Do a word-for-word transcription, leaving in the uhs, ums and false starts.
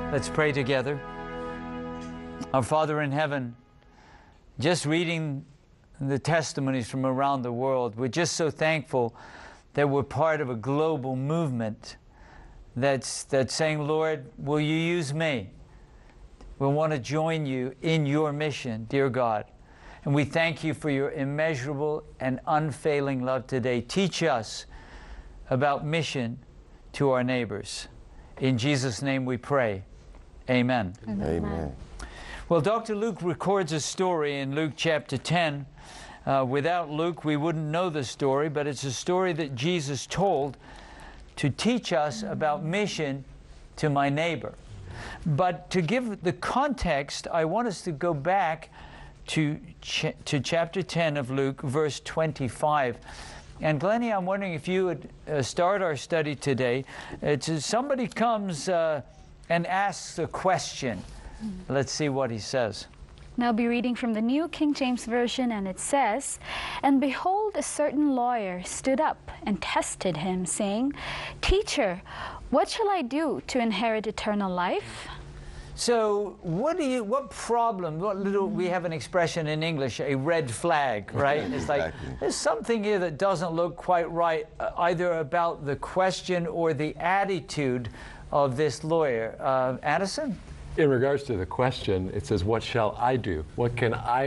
Let's pray together. Our Father in heaven, just reading the testimonies from around the world, we're just so thankful that we're part of a global movement that's, that's saying, Lord, will you use me? We want to join you in your mission, dear God. And we thank you for your immeasurable and unfailing love today. Teach us about mission to our neighbors. In Jesus' name we pray. Amen. Amen. Amen. Well, Doctor Luke records a story in Luke chapter ten. Uh, without Luke, we wouldn't know the story, but it's a story that Jesus told to teach us about mission to my neighbor. But to give the context, I want us to go back to, ch to chapter ten of Luke, verse twenty-five. And Glennie, I'm wondering if you would uh, start our study today. It's uh, somebody comes uh, and asks a question. Let's see what he says. Now I'll be reading from the New King James Version, and it says, "And behold, a certain lawyer stood up and tested him, saying, Teacher, what shall I do to inherit eternal life?" So what do you, what problem, what little, we have an expression in English, a red flag, right? It's like, Exactly. there's something here that doesn't look quite right, uh, either about the question or the attitude of this lawyer. Uh, Addison? In regards to the question, it says, what shall I do? What can I